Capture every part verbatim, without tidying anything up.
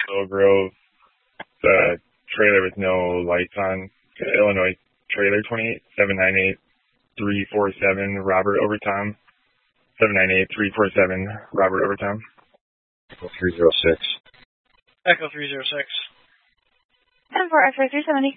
Willow Grove, the trailer with no lights on, Illinois trailer twenty-eight, seven nine eight, three four seven, Robert Overtime, seven nine eight, three four seven, Robert Overtime. Echo three zero six. Echo three zero six. ten four, X-ray three seventy.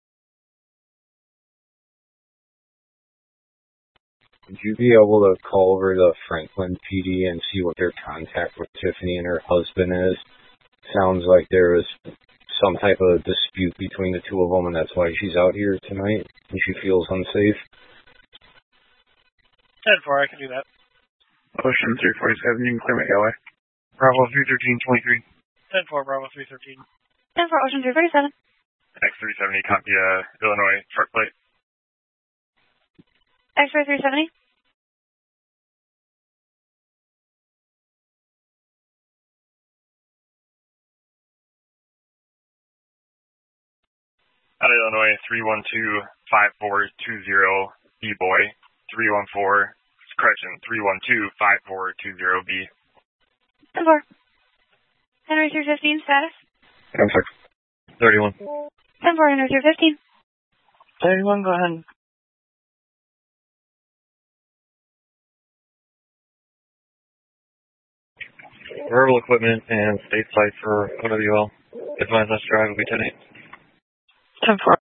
Would you be able to call over to Franklin P D and see what their contact with Tiffany and her husband is? Sounds like there was some type of dispute between the two of them, and that's why she's out here tonight, and she feels unsafe. ten four, I can do that. Ocean three forty-seven, you can clear my getaway. Bravo three thirteen twenty-three. ten four, Bravo three thirteen. ten four, Ocean three forty-seven. X three seventy, copy, uh, Illinois truck plate. X-ray three seventy. Out of Illinois, three one two, five four two zero, B-boy, three one four, correction, three one two, five four two zero, B. ten four. Henry three fifteen, status? I'm sorry. thirty-one. ten four, Henry three fifteen. thirty-one, go ahead. Verbal equipment and state site for O W L. Advise us drive will be ten eight. ten four.